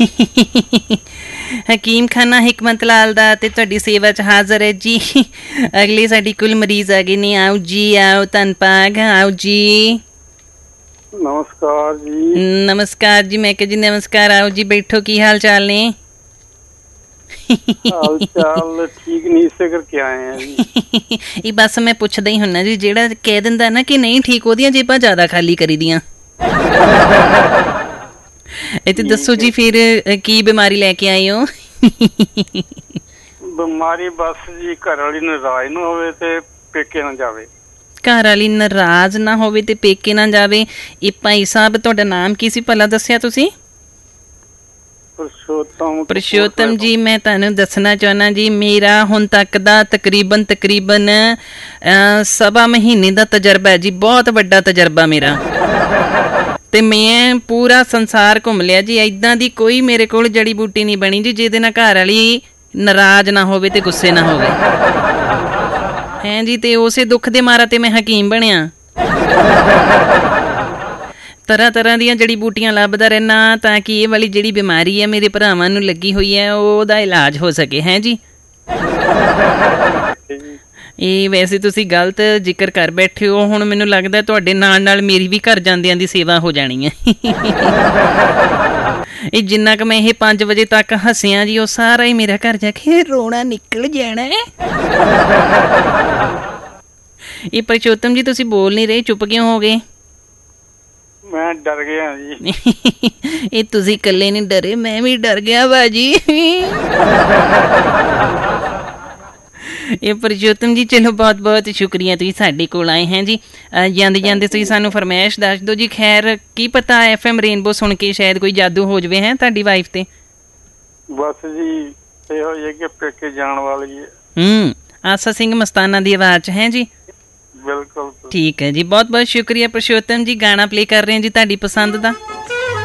ਹਕੀਮ ਖਾਨਾ ਹਿਕਮਤ ਲਾਲ ਦਾ ਤੇ ਤੁਹਾਡੀ ਸੇਵਾ 'ਚ ਹਾਜ਼ਰ ਹੈ ਜੀ। ਅਗਲੇ ਸਾਡੀ ਕੁੱਲ ਮਰੀਜ਼ ਆ ਗਏ ਨੇ। ਆਓ ਜੀ, ਆਓ ਧੰਨ ਭਾਗ, ਆਓ ਜੀ। ਨਮਸਕਾਰ ਜੀ। ਨਮਸਕਾਰ ਜੀ। ਮੈਂ ਕਿਹਾ ਜੀ ਨਮਸਕਾਰ। ਆਓ ਜੀ, ਬੈਠੋ। ਕੀ ਹਾਲ ਚਾਲ ਨੇ? ਹਾਲ ਚਾਲ ਠੀਕ ਨਹੀਂ, ਇਸੇ ਕਰਕੇ ਆਏ ਆ ਜੀ। ਇਹ ਬਸ ਮੈਂ ਪੁੱਛਦਾ ਹੀ ਹੁੰਨਾ ਜੀ, ਜਿਹੜਾ ਕਹਿ ਦਿੰਦਾ ਨਾ ਕਿ ਨਹੀਂ ਠੀਕ, ਉਹਦੀਆਂ ਜੇਬਾਂ ਜ਼ਿਆਦਾ ਖਾਲੀ ਕਰੀ ਦੀਆਂ। ਇਹ ਤੇ ਦੱਸੋ ਜੀ, ਫਿਰ ਕੀ ਬਿਮਾਰੀ ਲੈ ਕੇ ਆਏ ਹੋ? ਬਿਮਾਰੀ ਬਸ ਜੀ, ਘਰ ਵਾਲੀ ਨਾਰਾਜ਼ ਨਾ ਹੋਵੇ ਤੇ ਪੇਕੇ ਨਾ ਜਾਵੇ। ਘਰ ਵਾਲੀ ਨਾਰਾਜ਼ ਨਾ ਹੋਵੇ ਤੇ ਪੇਕੇ ਨਾ ਜਾਵੇ। ਇਹ ਭਾਈ ਸਾਹਿਬ, ਤੁਹਾਡਾ ਨਾਮ ਕੀ ਸੀ ਭਲਾ, ਦੱਸਿਆ ਤੁਸੀਂ? ਪੁਰਸ਼ੋਤਮ ਜੀ। ਮੈਂ ਤੁਹਾਨੂੰ ਦੱਸਣਾ ਚਾਹੁੰਦਾ ਜੀ, ਮੇਰਾ ਹੁਣ ਤੱਕ ਦਾ ਤਕਰੀਬਨ 1.25 ਮਹੀਨੇ ਦਾ ਤਜਰਬਾ ਹੈ ਜੀ। ਬਹੁਤ ਵੱਡਾ ਤਜਰਬਾ ਮੇਰਾ। ਤੇ ਮੈਂ ਪੂਰਾ ਸੰਸਾਰ ਘੁੰਮ ਲਿਆ ਜੀ। ਏਦਾਂ ਦੀ ਕੋਈ ਮੇਰੇ ਕੋਲ ਜੜੀ ਬੂਟੀ ਨਹੀਂ ਬਣੀ ਜੀ ਜਿਹਦੇ ਨਾਲ ਘਰ ਵਾਲੀ ਨਾਰਾਜ਼ ਨਾ ਹੋਵੇ ਤੇ ਗੁੱਸੇ ਨਾ ਹੋਵੇ। ਹੈ ਜੀ। ਤੇ ਉਸੇ ਦੁੱਖ ਦੇ ਮਾਰਾ ਤੇ ਮੈਂ ਹਕੀਮ ਬਣਿਆ। ਤਰ੍ਹਾਂ ਤਰ੍ਹਾਂ ਦੀਆਂ ਜੜੀ ਬੂਟੀਆਂ ਲੱਭਦਾ ਰਹਿਣਾ ਤਾਂ ਕਿ ਇਹ ਵਾਲੀ ਜਿਹੜੀ ਬਿਮਾਰੀ ਹੈ ਮੇਰੇ ਭਰਾਵਾਂ ਨੂੰ ਲੱਗੀ ਹੋਈ ਹੈ, ਉਹਦਾ ਇਲਾਜ ਹੋ ਸਕੇ। ਹੈ ਜੀ। ਇਹ ਵੈਸੇ ਤੁਸੀਂ ਗਲਤ ਜ਼ਿਕਰ ਕਰ ਬੈਠੇ ਹੋ। ਹੁਣ ਮੈਨੂੰ ਲੱਗਦਾ ਤੁਹਾਡੇ ਨਾਲ ਨਾਲ ਮੇਰੀ ਵੀ ਘਰ ਜਾਂਦਿਆਂ ਦੀ ਸੇਵਾ ਹੋ ਜਾਣੀ ਹੈ। ਇਹ ਜਿੰਨਾ ਕੁ ਮੈਂ ਇਹ 5 ਵਜੇ ਤੱਕ ਹੱਸਿਆ ਜੀ, ਉਹ ਸਾਰਾ ਹੀ ਮੇਰਾ ਘਰ ਜਾ ਕੇ ਰੋਣਾ ਨਿਕਲ ਜਾਣਾ। ਇਹ ਪੁਰਸ਼ੋਤਮ ਜੀ, ਤੁਸੀਂ ਬੋਲ ਨਹੀਂ ਰਹੇ, ਚੁੱਪ ਕਿਉਂ ਹੋ ਗਏ? ਮੈਂ ਡਰ ਗਿਆ ਜੀ। ਇਹ ਤੁਸੀਂ ਇਕੱਲੇ ਨਹੀਂ ਡਰੇ, ਮੈਂ ਵੀ ਡਰ ਗਿਆ ਬਾਜੀ। ਇਹ ਪੁਰਸ਼ੋਤਮ ਜੀ, ਚਲੋ ਬਹੁਤ ਬਹੁਤ ਸ਼ੁਕਰੀਆ, ਤੁਸੀਂ ਸਾਡੇ ਕੋਲ ਆਏ ਹੈ ਜੀ। ਜਾਂਦੇ ਜਾਂਦੇ ਤੁਸੀਂ ਸਾਨੂੰ ਫਰਮਾਇਸ਼ ਦੱਸ ਦਿਓ ਜੀ। ਖੈਰ, ਕੀ ਪਤਾ FM ਰੇਨਬੋ ਸੁਣ ਕੇ ਸ਼ਾਇਦ ਕੋਈ ਜਾਦੂ ਹੋ ਜਾਵੇ ਹੈ ਤੁਹਾਡੀ ਵਾਈਫ ਤੇ। ਬਸ ਜੀ ਇਹੋ ਹੀ ਹੈ ਕਿ ਪੇਕੇ ਜਾਣ ਵਾਲੀ ਹੈ। ਆਸਾ ਸਿੰਘ ਮਸਤਾਨਾ ਦੀ ਆਵਾਜ਼ ਹੈ ਜੀ। ਬਿਲਕੁਲ ਠੀਕ ਹੈ ਜੀ। ਬਹੁਤ ਬਹੁਤ ਸ਼ੁਕਰੀਆ ਪੁਰਸ਼ੋਤਮ ਜੀ। ਗਾਣਾ ਪਲੇ ਕਰ ਰਹੇ ਹਾਂ ਜੀ ਤੁਹਾਡੀ ਪਸੰਦ ਦਾ।